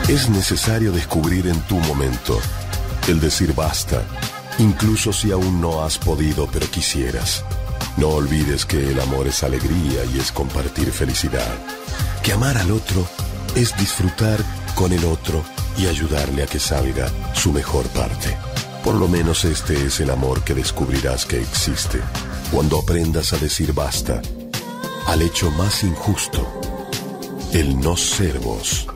Es necesario descubrir en tu momento el decir basta, incluso si aún no has podido pero quisieras. No olvides que el amor es alegría y es compartir felicidad. Que amar al otro es disfrutar con el otro y ayudarle a que salga su mejor parte. Por lo menos este es el amor que descubrirás que existe cuando aprendas a decir basta al hecho más injusto, el no ser vos.